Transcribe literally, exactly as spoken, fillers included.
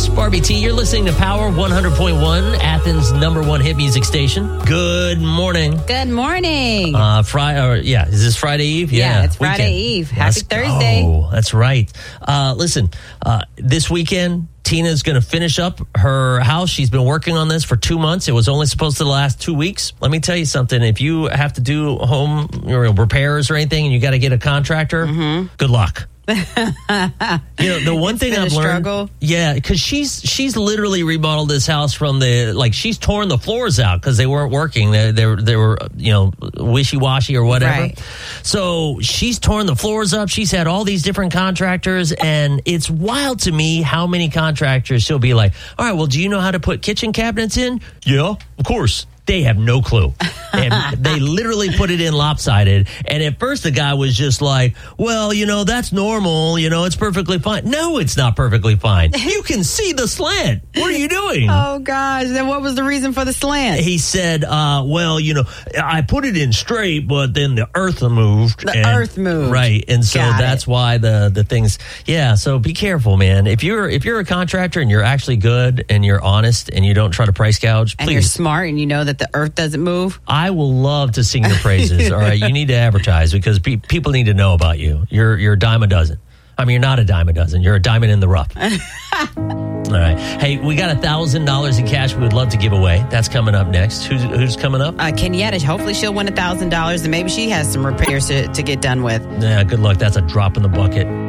Barbie T. You're listening to Power one hundred point one, Athens' number one hit music station. Good morning. Good morning. Uh, Friday, or yeah, is this Friday Eve? Yeah, yeah it's Friday weekend. Eve. Happy Let's Thursday. Oh, that's right. Uh, listen, uh, this weekend, Tina's going to finish up her house. She's been working on this for two months. It was only supposed to last two weeks. Let me tell you something. If you have to do home repairs or anything and you got to get a contractor, mm-hmm. good luck. You know, the one it's thing been I've a learned, struggle. yeah, because she's she's literally remodeled this house from the like she's torn the floors out because they weren't working. They they were, they were you know wishy washy or whatever. Right. So she's torn the floors up. She's had all these different contractors, and it's wild to me how many contractors she'll be like, all right, well, do you know how to put kitchen cabinets in? Yeah, of course. They have no clue. And they literally put it in lopsided. And at first the guy was just like, well, you know, that's normal. You know, it's perfectly fine. No, it's not perfectly fine. You can see the slant. What are you doing? Oh, gosh. Then what was the reason for the slant? He said, uh, well, you know, I put it in straight, but then the earth moved. The and, earth moved. Right. And so Got that's it. why the, the things, yeah. So be careful, man. If you're, if you're a contractor and you're actually good and you're honest and you don't try to price gouge, and please. you're smart and you know that the earth doesn't move. I will love to sing your praises. All right, you need to advertise because pe- people need to know about you. You're you're a dime a dozen. I mean, you're not a dime a dozen. You're a diamond in the rough. All right. Hey, we got a thousand dollars in cash. We would love to give away. That's coming up next. Who's who's coming up? Uh, Kenyatta. Hopefully, she'll win a thousand dollars, and maybe she has some repairs to, to get done with. Yeah. Good luck. That's a drop in the bucket.